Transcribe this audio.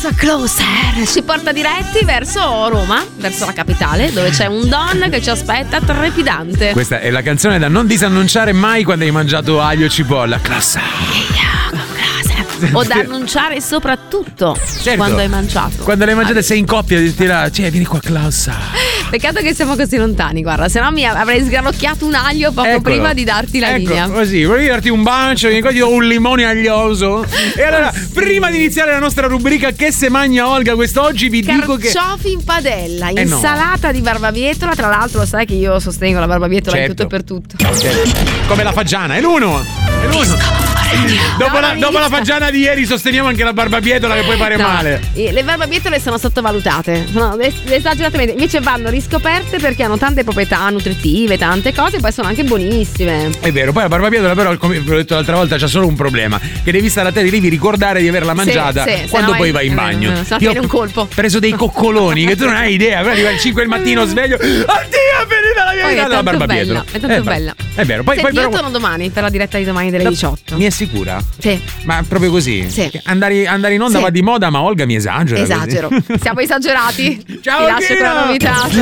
Class Closer ci porta diretti verso Roma, verso la capitale, dove c'è un don che ci aspetta trepidante. Questa è la canzone da non disannunciare mai quando hai mangiato aglio e cipolla. Class. O da annunciare soprattutto quando hai mangiato. Quando l'hai mangiata sei in coppia e ti dirà, cioè, vieni qua Klaus. Peccato che siamo così lontani, guarda, se no mi avrei sgranocchiato un aglio poco prima di darti la linea. Così, volevi darti un bacio, vieni qua, ti do un limone aglioso. E allora, prima di iniziare la nostra rubrica Che se magna Olga quest'oggi, vi dico che carciofi in padella, insalata di barbabietola. Tra l'altro sai che io sostengo la barbabietola in tutto e per tutto. Come la fagiana, è l'uno. Dopo la fagiana di ieri sosteniamo anche la barbabietola, che poi pare male. Le barbabietole sono sottovalutate, sono esageratamente, invece vanno riscoperte perché hanno tante proprietà nutritive, tante cose, e poi sono anche buonissime. È vero, poi la barbabietola però, come vi ho detto l'altra volta, c'ha solo un problema, che devi stare a te, devi ricordare di averla mangiata quando poi vai in bagno. Io ho un colpo. Preso dei coccoloni che tu non hai idea, poi arriva alle 5 del mattino sveglio, oddio, è finita la mia vita della barbabietola. È tanto bella. È vero, poi io però torno domani per la diretta di domani delle 18. Mi è sicura? Sì. Ma proprio così? Sì. Andare in onda va di moda, ma Olga mi esagera. Esagero. Così. Siamo esagerati. Ciao, ti lascio con la novità.